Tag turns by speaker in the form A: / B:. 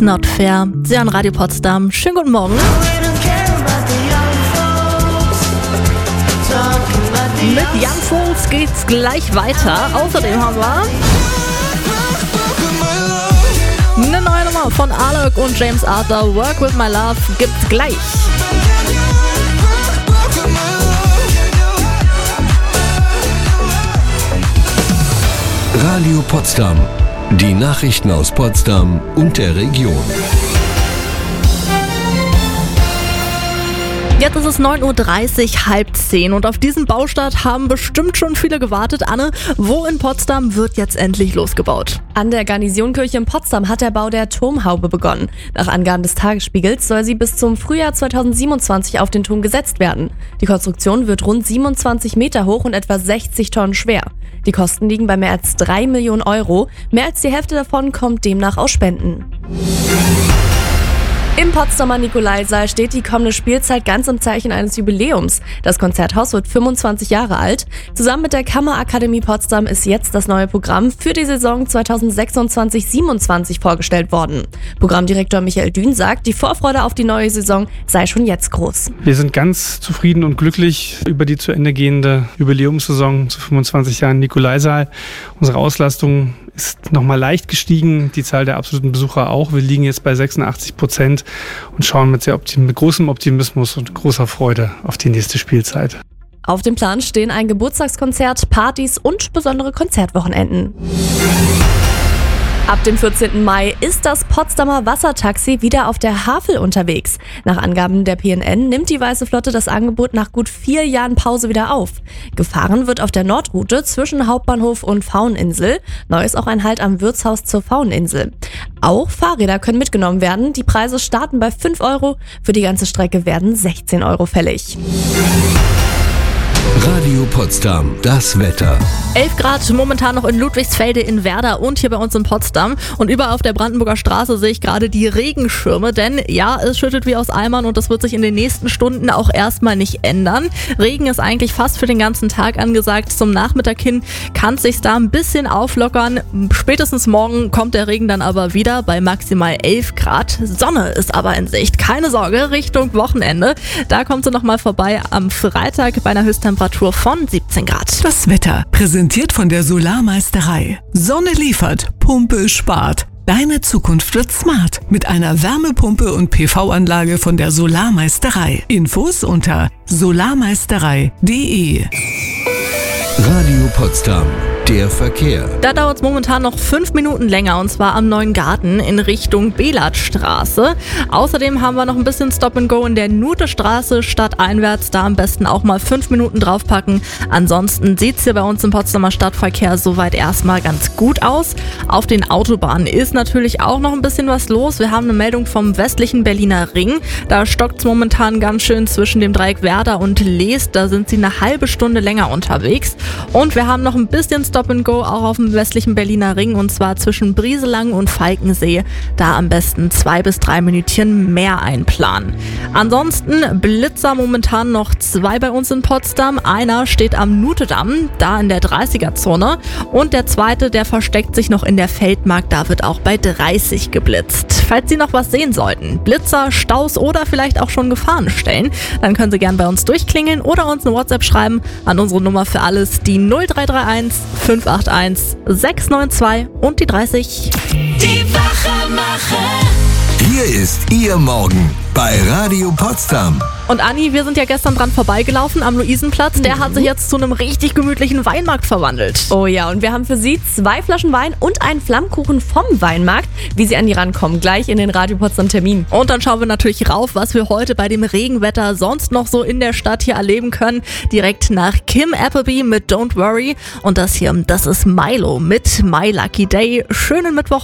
A: It's Not Fair. Sie an Radio Potsdam. Schönen guten Morgen. Mit Young Fools geht's gleich weiter. Außerdem haben wir eine neue Nummer von Alok und James Arthur. Work With My Love gibt's gleich.
B: Radio Potsdam. Die Nachrichten aus Potsdam und der Region.
A: Jetzt ist es 9:30 Uhr, 9:30 und auf diesen Baustart haben bestimmt schon viele gewartet. Anne, wo in Potsdam wird jetzt endlich losgebaut?
C: An der Garnisonkirche in Potsdam hat der Bau der Turmhaube begonnen. Nach Angaben des Tagesspiegels soll sie bis zum Frühjahr 2027 auf den Turm gesetzt werden. Die Konstruktion wird rund 27 Meter hoch und etwa 60 Tonnen schwer. Die Kosten liegen bei mehr als 3 Millionen Euro. Mehr als die Hälfte davon kommt demnach aus Spenden. Im Potsdamer Nikolaisaal steht die kommende Spielzeit ganz im Zeichen eines Jubiläums. Das Konzerthaus wird 25 Jahre alt. Zusammen mit der Kammerakademie Potsdam ist jetzt das neue Programm für die Saison 2026/27 vorgestellt worden. Programmdirektor Michael Dün sagt, die Vorfreude auf die neue Saison sei schon jetzt groß.
D: Wir sind ganz zufrieden und glücklich über die zu Ende gehende Jubiläumssaison zu 25 Jahren Nikolaisaal. Unsere Auslastung ist nochmal leicht gestiegen, die Zahl der absoluten Besucher auch. Wir liegen jetzt bei 86% und schauen mit großem Optimismus und großer Freude auf die nächste Spielzeit.
C: Auf dem Plan stehen ein Geburtstagskonzert, Partys und besondere Konzertwochenenden. Ab dem 14. Mai ist das Potsdamer Wassertaxi wieder auf der Havel unterwegs. Nach Angaben der PNN nimmt die Weiße Flotte das Angebot nach gut 4 Jahren Pause wieder auf. Gefahren wird auf der Nordroute zwischen Hauptbahnhof und Pfaueninsel. Neu ist auch ein Halt am Wirtshaus zur Pfaueninsel. Auch Fahrräder können mitgenommen werden. Die Preise starten bei 5 Euro. Für die ganze Strecke werden 16 Euro fällig.
B: Radio Potsdam, das Wetter.
A: 11 Grad momentan noch in Ludwigsfelde, in Werder und hier bei uns in Potsdam. Und überall auf der Brandenburger Straße sehe ich gerade die Regenschirme, denn ja, es schüttet wie aus Eimern und das wird sich in den nächsten Stunden auch erstmal nicht ändern. Regen ist eigentlich fast für den ganzen Tag angesagt. Zum Nachmittag hin kann es sich da ein bisschen auflockern. Spätestens morgen kommt der Regen dann aber wieder bei maximal 11 Grad. Sonne ist aber in Sicht. Keine Sorge, Richtung Wochenende. Da kommt sie nochmal vorbei am Freitag bei einer Höchsttemperatur von 17 Grad.
E: Das Wetter präsentiert von der Solarmeisterei. Sonne liefert, Pumpe spart. Deine Zukunft wird smart mit einer Wärmepumpe und PV-Anlage von der Solarmeisterei. Infos unter solarmeisterei.de.
B: Radio Potsdam. Der Verkehr.
A: Da dauert es momentan noch 5 Minuten länger und zwar am Neuen Garten in Richtung Belatstraße. Außerdem haben wir noch ein bisschen Stop and Go in der Nutestraße stadteinwärts. Da am besten auch mal 5 Minuten draufpacken. Ansonsten sieht es hier bei uns im Potsdamer Stadtverkehr soweit erstmal ganz gut aus. Auf den Autobahnen ist natürlich auch noch ein bisschen was los. Wir haben eine Meldung vom westlichen Berliner Ring. Da stockt es momentan ganz schön zwischen dem Dreieck Werder und Leest. Da sind sie eine halbe Stunde länger unterwegs. Und wir haben noch ein bisschen Stop and Go auch auf dem westlichen Berliner Ring und zwar zwischen Brieselang und Falkensee. Da am besten 2 bis 3 Minütchen mehr einplanen. Ansonsten Blitzer momentan noch 2 bei uns in Potsdam. Einer steht am Nutedamm, da in der 30er-Zone und der zweite, der versteckt sich noch in der Feldmark, da wird auch bei 30 geblitzt. Falls Sie noch was sehen sollten, Blitzer, Staus oder vielleicht auch schon Gefahrenstellen, dann können Sie gerne bei uns durchklingeln oder uns eine WhatsApp schreiben an unsere Nummer für alles, die 0331 581 692 und die 30.
F: Die Wachmacher.
B: Hier ist Ihr Morgen bei Radio Potsdam.
A: Und Anni, wir sind ja gestern dran vorbeigelaufen am Luisenplatz. Der hat sich jetzt zu einem richtig gemütlichen Weinmarkt verwandelt.
C: Oh ja, und wir haben für Sie 2 Flaschen Wein und einen Flammkuchen vom Weinmarkt. Wie Sie an die rankommen, gleich in den Radio Potsdam Termin.
A: Und dann schauen wir natürlich rauf, was wir heute bei dem Regenwetter sonst noch so in der Stadt hier erleben können. Direkt nach Kim Appleby mit Don't Worry. Und das hier, das ist Milo mit My Lucky Day. Schönen Mittwoch.